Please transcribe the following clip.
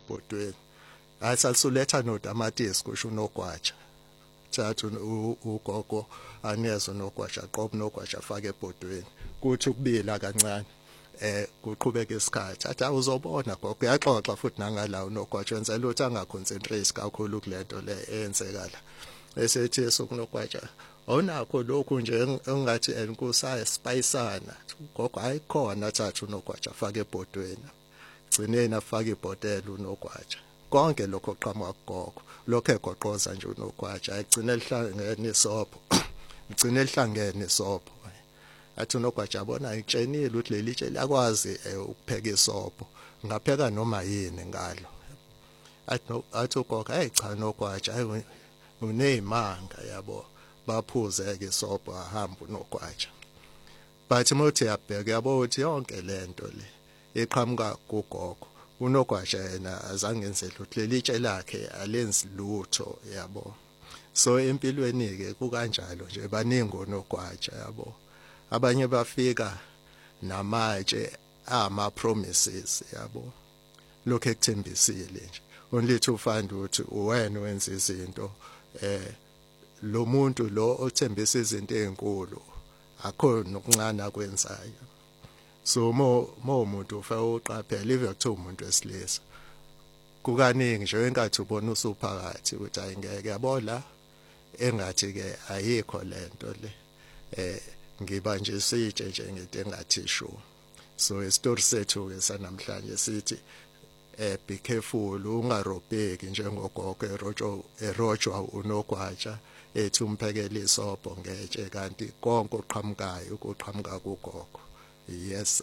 ebhodweni ayisasuletha notamatisi kusho unogwaja thatha ugogo anezo nogwaja qobo nogwaja afake ebhodweni kuthi ukubila kancane kuqhubeka isikhathi athi awuzobona gogo uyaxoxa futhi nangala unogwaja wenzela ukuthi angaconcentrate kakhulu kulento le eyenzekala esethi sokunogwaja awunakho lokhu nje engathi enkusaya spayisana gogo ayikhona thatha unogwaja afake ebhodweni gcineni afake ibhotela unogwaja konke lokho qhamuka kugogo lokho egoqoza nje unogwaja ayigcine lihlangene isobho igcine lihlangene isobho athi unogwaja abona ngitshenile ukuthi leli tshe liyakwazi ukupheka isobho ngapheka noma yini ngalo athi ugogo hayi cha unogwaja hayi unezimanga yabo baphuze ke isobho ahamba unogwaja but mothi yabheka yabo uthi yonke lento le eqhamuka kugogo unogwaja yena azange enzele ukuthi leli tshe lakhe alenzi lutho yabo so empilweni ke kukanjalo nje baningi onogwaja yabo abanye bafika namatshe ama promises yabo lokho ekuthembisile nje only to find ukuthi uwena wenza izinto lo muntu lo othembisa izinto ezinkulu akho nokuncane akwenzayo so umuntu ufaka uqaphela ive kuthiwa umuntu wesilisa kukaningi nje engathi ubona usuphakathi ukuthi ayingeke yabona engathi ke ayikho lento le ngiba nje sitshe nje ngento engathi sho so isitori sethu ke sanamhlanje sithi be careful ungarobheki njengogogo erojwa unogwaja ethi umphekele isobho ngetshe kanti konke oqhamukayo kuqhamuka kugogo yes